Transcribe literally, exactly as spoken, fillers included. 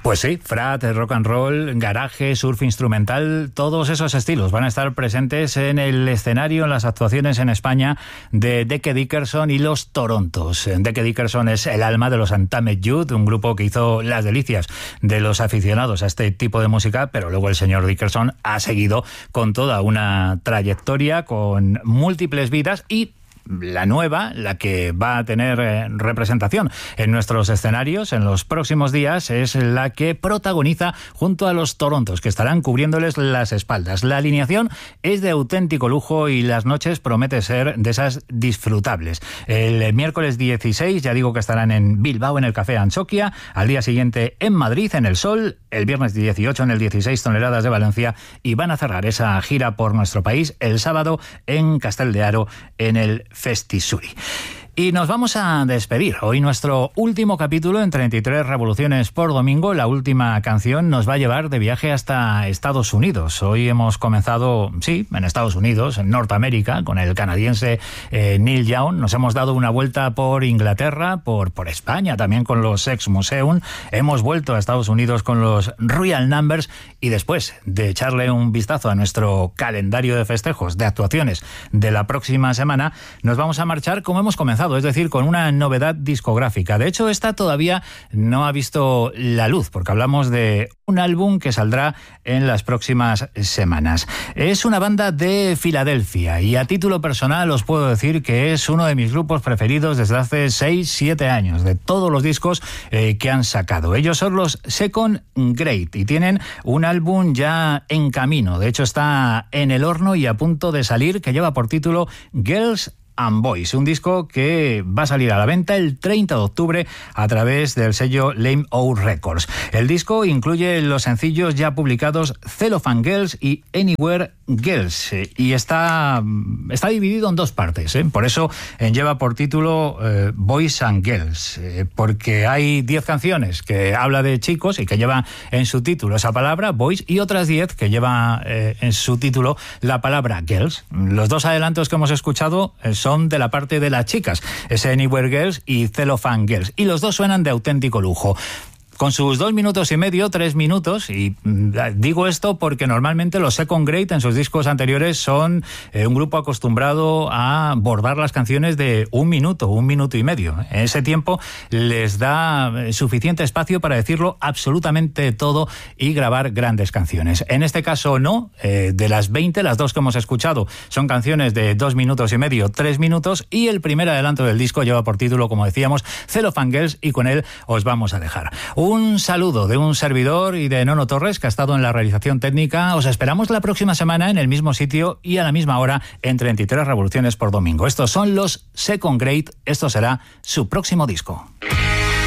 Pues sí, frat, rock and roll, garaje, surf instrumental, todos esos estilos van a estar presentes en el escenario, en las actuaciones en España de Deke Dickerson y los Torontos. Deke Dickerson es el alma de los Untamed Youth, un grupo que hizo las delicias de los aficionados a este tipo de música, pero luego el señor Dickerson ha seguido con toda una trayectoria, con múltiples vidas, y la nueva, la que va a tener eh, representación en nuestros escenarios en los próximos días, es la que protagoniza junto a los Torontos, que estarán cubriéndoles las espaldas. La alineación es de auténtico lujo y las noches promete ser de esas disfrutables. El miércoles dieciséis, ya digo que estarán en Bilbao, en el Café Anchoquia, al día siguiente en Madrid, en El Sol, el viernes dieciocho en el dieciséis Toneladas de Valencia, y van a cerrar esa gira por nuestro país el sábado en Castel de Aro, en el Festisuri. Y nos vamos a despedir. Hoy nuestro último capítulo en treinta y tres Revoluciones por Domingo. La última canción nos va a llevar de viaje hasta Estados Unidos. Hoy hemos comenzado, sí, en Estados Unidos, en Norteamérica, con el canadiense eh, Neil Young. Nos hemos dado una vuelta por Inglaterra, por, por España, también con los Sex Museum. Hemos vuelto a Estados Unidos con los Royal Numbers, y después de echarle un vistazo a nuestro calendario de festejos, de actuaciones de la próxima semana, nos vamos a marchar como hemos comenzado, es decir, con una novedad discográfica. De hecho, esta todavía no ha visto la luz, porque hablamos de un álbum que saldrá en las próximas semanas. Es una banda de Filadelfia, y a título personal os puedo decir que es uno de mis grupos preferidos desde hace seis siete años, de todos los discos eh, que han sacado. Ellos son los Second Grade y tienen un álbum ya en camino. De hecho, está en el horno y a punto de salir, que lleva por título Girls and Boys, un disco que va a salir a la venta el treinta de octubre a través del sello Lame O Records. El disco incluye los sencillos ya publicados Cellophane Girls y Anywhere Girls, y está, está dividido en dos partes, ¿eh? Por eso eh, lleva por título eh, Boys and Girls, eh, porque hay diez canciones que habla de chicos y que lleva en su título esa palabra, Boys, y otras diez que lleva eh, en su título la palabra Girls. Los dos adelantos que hemos escuchado eh, son son de la parte de las chicas, es Anywhere Girls y Cellophane Girls, y los dos suenan de auténtico lujo. Con sus dos minutos y medio, tres minutos, y digo esto porque normalmente los Second Grade en sus discos anteriores son eh, un grupo acostumbrado a bordar las canciones de un minuto, un minuto y medio. En ese tiempo les da suficiente espacio para decirlo absolutamente todo y grabar grandes canciones. En este caso no, eh, de las veinte, las dos que hemos escuchado son canciones de dos minutos y medio, tres minutos, y el primer adelanto del disco lleva por título, como decíamos, Cellophane Girls, y con él os vamos a dejar. Un saludo de un servidor y de Nono Torres, que ha estado en la realización técnica. Os esperamos la próxima semana en el mismo sitio y a la misma hora en treinta y tres Revoluciones por Domingo. Estos son los Second Grade. Esto será su próximo disco.